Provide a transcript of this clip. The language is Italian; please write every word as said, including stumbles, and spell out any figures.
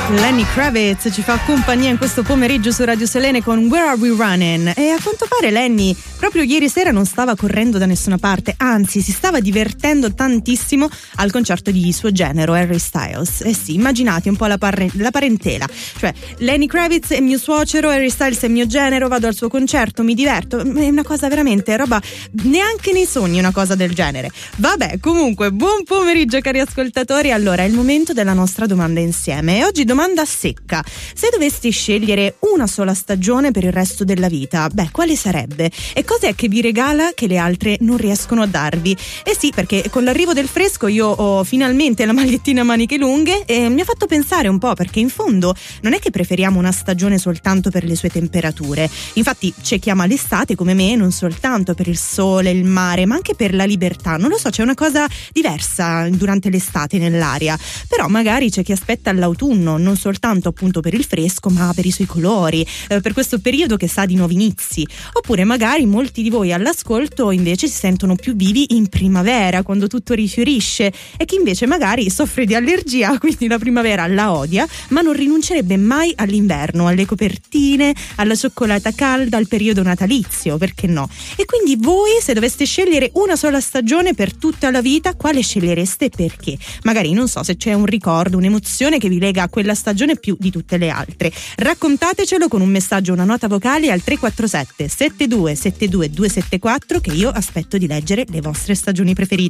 Lenny Kravitz ci fa compagnia in questo pomeriggio su Radio Selene con Where Are We Running? E a quanto pare Lenny proprio ieri sera non stava correndo da nessuna parte, anzi si stava divertendo tantissimo al concerto di suo genero Harry Styles. E sì, immaginate un po' la, par- la parentela, cioè Lenny Kravitz è mio suocero, Harry Styles è mio genero, vado al suo concerto, mi diverto, è una cosa veramente roba, neanche nei sogni una cosa del genere. Vabbè, comunque buon pomeriggio cari ascoltatori. Allora è il momento della nostra domanda insieme e oggi domanda secca: se dovesti scegliere una sola stagione per il resto della vita, beh, quale sarebbe? E cos'è che vi regala che le altre non riescono a darvi? Eh sì, perché con l'arrivo del fresco io ho finalmente la magliettina a maniche lunghe e mi ha fatto pensare un po', perché in fondo non è che preferiamo una stagione soltanto per le sue temperature. Infatti c'è chi ama l'estate come me non soltanto per il sole, il mare, ma anche per la libertà. Non lo so, c'è una cosa diversa durante l'estate nell'aria. Però magari c'è chi aspetta l'autunno non soltanto appunto per il fresco, ma per i suoi colori, eh, per questo periodo che sa di nuovi inizi. Oppure magari molti di voi all'ascolto invece si sentono più vivi in primavera, quando tutto rifiorisce, e chi invece magari soffre di allergia, quindi la primavera la odia, ma non rinuncerebbe mai all'inverno, alle copertine, alla cioccolata calda, al periodo natalizio, perché no? E quindi voi, se doveste scegliere una sola stagione per tutta la vita, quale scegliereste e perché? Magari non so se c'è un ricordo, un'emozione che vi lega a quella stagione più di tutte le altre. Raccontatecelo con un messaggio, una nota vocale al tre quattro sette sette due sette due due sette quattro, che io aspetto di leggere le vostre stagioni preferite.